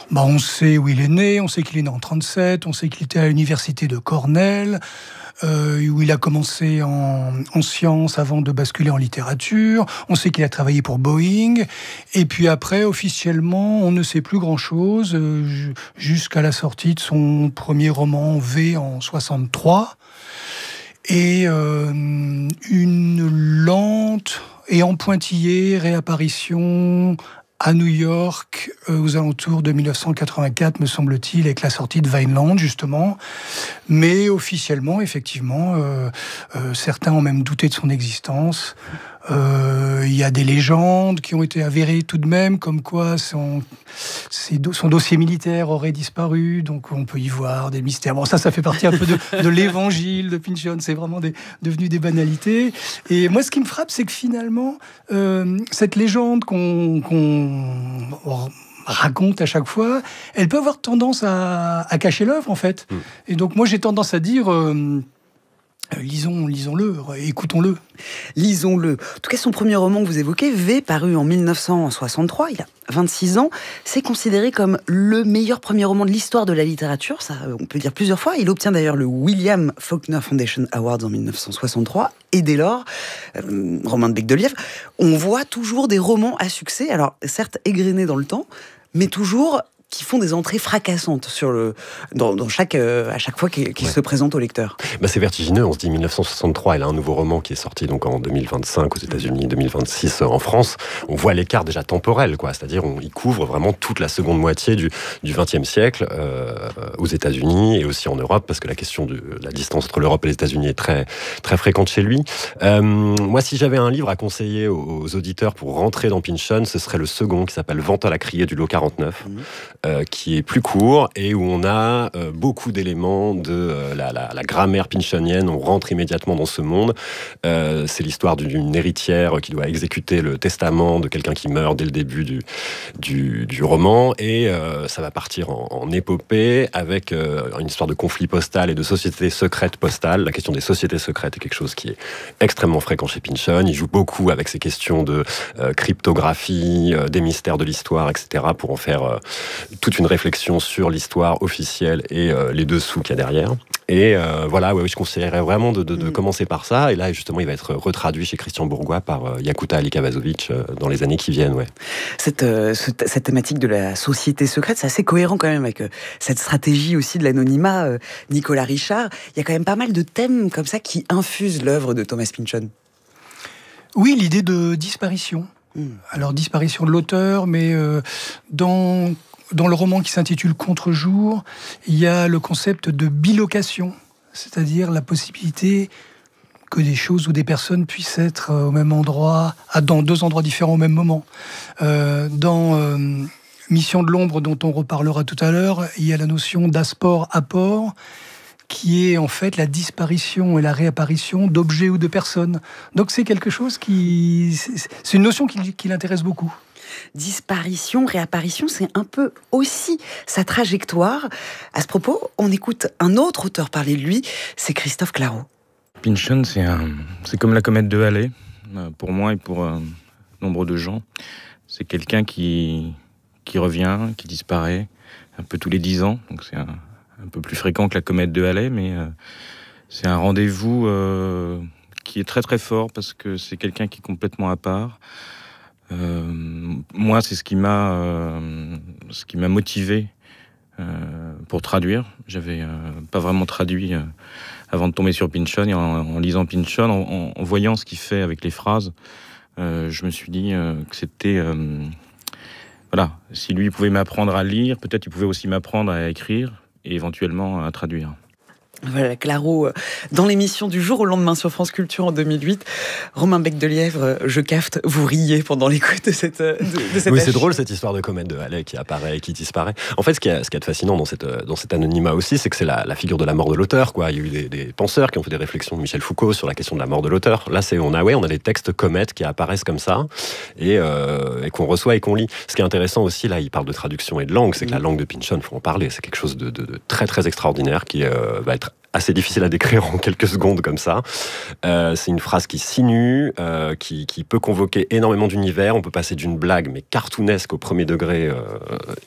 On sait où il est né, on sait qu'il est né en 1937, on sait qu'il était à l'université de Cornell, où il a commencé en sciences avant de basculer en littérature. On sait qu'il a travaillé pour Boeing. Et puis après, officiellement, on ne sait plus grand-chose jusqu'à la sortie de son premier roman V en 1963. Et une lente et en pointillé réapparition à New York, aux alentours de 1984, me semble-t-il, avec la sortie de Vineland, justement. Mais officiellement, effectivement, certains ont même douté de son existence. Il y a des légendes qui ont été avérées tout de même, comme quoi son dossier militaire aurait disparu, donc on peut y voir des mystères. Bon, ça fait partie un peu de l'évangile de Pynchon, c'est vraiment devenu des banalités. Et moi, ce qui me frappe, c'est que finalement, cette légende qu'on raconte à chaque fois, elle peut avoir tendance à cacher l'œuvre, en fait. Et donc, moi, j'ai tendance à dire... lisons-le, écoutons-le. Lisons-le. En tout cas, son premier roman que vous évoquez, V, paru en 1963, il a 26 ans, c'est considéré comme le meilleur premier roman de l'histoire de la littérature, ça on peut dire plusieurs fois. Il obtient d'ailleurs le William Faulkner Foundation Award en 1963, et dès lors, Romain de Bec de Lièvre, on voit toujours des romans à succès, alors certes égrenés dans le temps, mais toujours qui font des entrées fracassantes à chaque fois qu'il se présente au lecteur. C'est vertigineux, on se dit 1963, elle a un nouveau roman qui est sorti donc en 2025 aux États-Unis, 2026 en France. On voit l'écart déjà temporel, quoi. C'est-à-dire il couvre vraiment toute la seconde moitié du XXe siècle aux États-Unis et aussi en Europe, parce que la question de la distance entre l'Europe et les États-Unis est très, très fréquente chez lui. Moi, si j'avais un livre à conseiller aux auditeurs pour rentrer dans Pynchon, ce serait le second, qui s'appelle Vent à la criée du lot 49. Qui est plus court et où on a beaucoup d'éléments de la grammaire pynchonienne. On rentre immédiatement dans ce monde. C'est l'histoire d'une héritière qui doit exécuter le testament de quelqu'un qui meurt dès le début du roman, et ça va partir en épopée avec une histoire de conflit postal et de société secrète postale. La question des sociétés secrètes est quelque chose qui est extrêmement fréquent chez Pynchon. Il joue beaucoup avec ces questions de cryptographie, des mystères de l'histoire, etc., pour en faire toute une réflexion sur l'histoire officielle et les dessous qu'il y a derrière. Et je conseillerais vraiment de commencer par ça. Et là, justement, il va être retraduit chez Christian Bourgois par Yakuta Alikavazovic dans les années qui viennent. Ouais. Cette thématique de la société secrète, c'est assez cohérent quand même avec cette stratégie aussi de l'anonymat. Nicolas Richard, il y a quand même pas mal de thèmes comme ça qui infusent l'œuvre de Thomas Pynchon. Oui, l'idée de disparition. Alors, disparition de l'auteur, mais dans le roman qui s'intitule Contre-jour, il y a le concept de bilocation, c'est-à-dire la possibilité que des choses ou des personnes puissent être au même endroit, dans deux endroits différents au même moment. Dans Mission de l'ombre, dont on reparlera tout à l'heure, il y a la notion d'asport-apport, qui est en fait la disparition et la réapparition d'objets ou de personnes. Donc c'est quelque chose c'est une notion qui l'intéresse beaucoup. Disparition, réapparition, c'est un peu aussi sa trajectoire. À ce propos, on écoute un autre auteur parler de lui, c'est Christophe Clareau. Pynchon, c'est comme la comète de Halley, pour moi et pour nombre de gens. C'est quelqu'un qui revient, qui disparaît un peu tous les 10 ans, donc c'est un peu plus fréquent que la comète de Halley, mais c'est un rendez-vous qui est très très fort, parce que c'est quelqu'un qui est complètement à part. Moi, c'est ce qui m'a motivé pour traduire. J'avais pas vraiment traduit avant de tomber sur Pynchon, et en lisant Pynchon, en voyant ce qu'il fait avec les phrases, je me suis dit que c'était si lui pouvait m'apprendre à lire, peut-être il pouvait aussi m'apprendre à écrire et éventuellement à traduire. Voilà, Clareau, dans l'émission du jour au lendemain sur France Culture en 2008. Romain Bec de Lièvre, je cafte, vous riez pendant l'écoute de cette Oui, c'est drôle cette histoire de comète de Halley qui apparaît et qui disparaît. En fait, ce qui est fascinant dans cet anonymat aussi, c'est que c'est la figure de la mort de l'auteur, quoi. Il y a eu des penseurs qui ont fait des réflexions de Michel Foucault sur la question de la mort de l'auteur. Là, on a des textes comètes qui apparaissent comme ça et qu'on reçoit et qu'on lit. Ce qui est intéressant aussi, là, il parle de traduction et de langue, c'est que la langue de Pynchon, faut en parler, c'est quelque chose de très très extraordinaire qui va être assez difficile à décrire en quelques secondes comme ça. C'est une phrase qui sinue, qui peut convoquer énormément d'univers. On peut passer d'une blague mais cartoonesque au premier degré